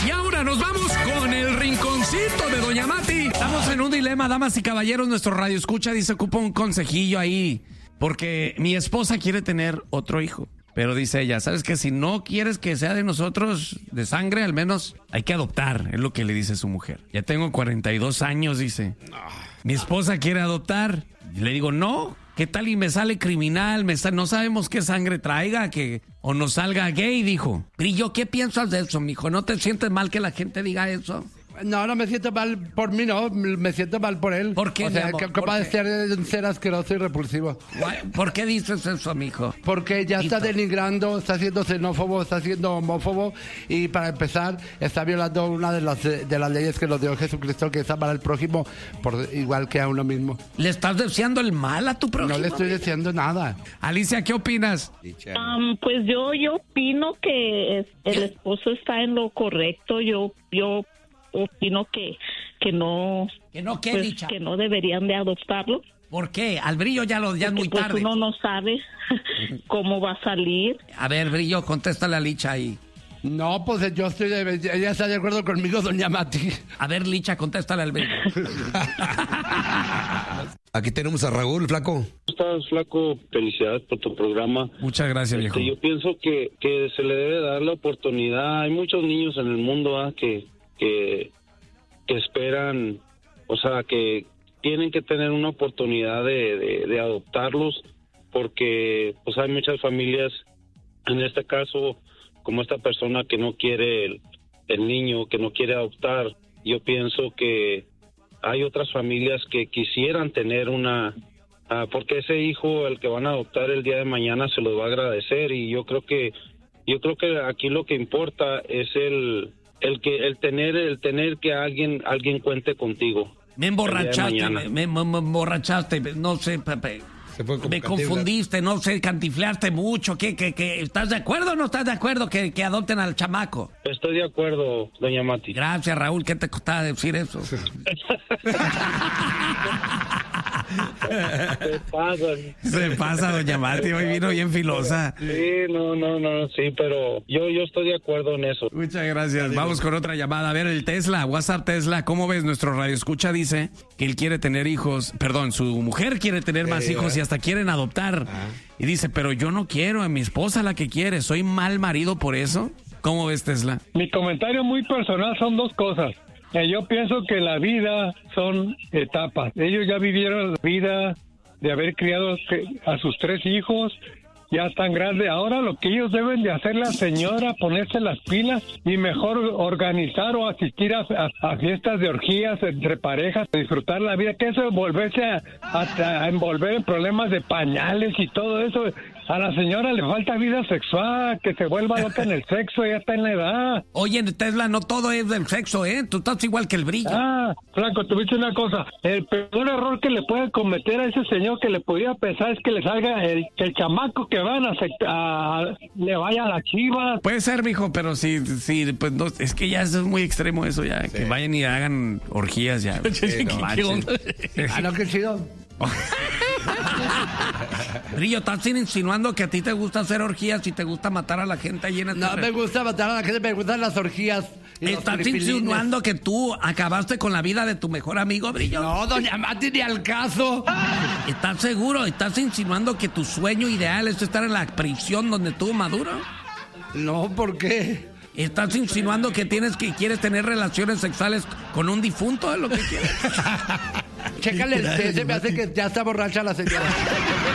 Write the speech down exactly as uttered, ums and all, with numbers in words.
Y ahora nos vamos con el rinconcito de Doña Mati. Estamos en un dilema, damas y caballeros. Nuestro radio escucha dice, ocupa un consejillo ahí. Porque mi esposa quiere tener otro hijo. Pero dice ella, ¿sabes qué? Si no quieres que sea de nosotros, de sangre, al menos hay que adoptar. Es lo que le dice su mujer. Ya tengo cuarenta y dos años, dice. Mi esposa quiere adoptar. Y le digo, no. ¿Qué tal y me sale criminal? Me sale, no sabemos qué sangre traiga, que o nos salga gay, dijo. Brillo, ¿qué piensas de eso, mijo? ¿No te sientes mal que la gente diga eso? No, no me siento mal por mí, no. Me siento mal por él. ¿Por qué, O sea, mi amor? que capaz de ser, ser asqueroso y repulsivo. ¿Por qué dices eso, mijo? Porque ya está denigrando, está siendo xenófobo, está siendo homófobo y para empezar está violando una de las de las leyes que nos dio Jesucristo, que es amar al prójimo por igual que a uno mismo. ¿Le estás deseando el mal a tu prójimo? No le estoy diciendo nada. Alicia, ¿qué opinas? Um, pues yo yo opino que es- el esposo está en lo correcto. Yo yo opino que que no Que no, ¿qué, pues, Licha? que no deberían de adoptarlo. ¿Por qué? Al Brillo ya, lo, ya es muy Porque, pues, tarde. uno no sabe cómo va a salir. A ver, Brillo, contéstale a Licha ahí. No, pues yo estoy de, ella está de acuerdo conmigo, doña Mati. A ver, Licha, contéstale al Brillo. Aquí tenemos a Raúl, flaco. ¿Cómo estás, flaco? Felicidades por tu programa. Muchas gracias, viejo. Este, yo pienso que, que se le debe dar la oportunidad. Hay muchos niños en el mundo ¿ah? que, que, que esperan, o sea, que tienen que tener una oportunidad de, de, de adoptarlos, porque pues hay muchas familias, en este caso, como esta persona que no quiere el, el niño, que no quiere adoptar. Yo pienso que hay otras familias que quisieran tener una, ah, porque ese hijo, el que van a adoptar el día de mañana, se los va a agradecer. Y yo creo que, yo creo que aquí lo que importa es el, el que, el tener, el tener que alguien, alguien cuente contigo. Me emborrachaste, El día de me, mañana. me- me- me emborrachaste, no sé, Pepe. Se fue como Me Cantinflas. confundiste, no sé, cantifleaste mucho. ¿Qué, qué, qué? ¿Estás de acuerdo o no estás de acuerdo que, que adopten al chamaco? Estoy de acuerdo, doña Mati. Gracias, Raúl, ¿qué te costaba decir eso? ¿Qué pasa? Se pasa, doña Mati, hoy vino bien filosa. Sí, no, no, no, sí, pero yo, yo estoy de acuerdo en eso. Muchas gracias. Vamos con otra llamada. A ver, el Tesla, WhatsApp Tesla, ¿cómo ves? Nuestro radio escucha dice que él quiere tener hijos, perdón, su mujer quiere tener más Eh, hijos y hasta quieren adoptar. Y dice, pero yo no quiero, a mi esposa la que quiere, ¿soy mal marido por eso? ¿Cómo ves, Tesla? Mi comentario muy personal son dos cosas. Eh, yo pienso que la vida son etapas. Ellos ya vivieron la vida de haber criado que- a sus tres hijos, ya están grandes. Ahora lo que ellos deben de hacer, la señora, ponerse las pilas y mejor organizar o asistir a, a- a fiestas de orgías entre parejas, disfrutar la vida, que eso es volverse a, a- a envolver en problemas de pañales y todo eso. A la señora le falta vida sexual, que se vuelva loca en el sexo, ya está en la edad. Oye, Tesla, no todo es del sexo, ¿eh? Tú estás igual que el Brillo. Ah, Franco, te viste una cosa. El peor error que le puede cometer a ese señor que le podría pensar es que le salga el, que el chamaco que van a, acect- a- le vaya a la Chivas. Puede ser, mijo, pero sí, sí, pues no, es que ya es muy extremo eso ya, que vayan y hagan orgías ya. Sí, no. ¿Qué onda? Ah, no, qué chido. Brillo, estás insinuando que a ti te gusta hacer orgías y te gusta matar a la gente ahí en este No me gusta matar a la gente, me gustan las orgías. y los ¿Estás filipilines. insinuando que tú acabaste con la vida de tu mejor amigo, Brillo? No, doña Mati, ni al caso. ¿Estás seguro? ¿Estás insinuando que tu sueño ideal es estar en la prisión donde estuvo Maduro? No, ¿por qué? ¿Estás insinuando que tienes que quieres tener relaciones sexuales con un difunto? ¿Es lo que quieres? Chécale el té, se me hace que ya está borracha la señora.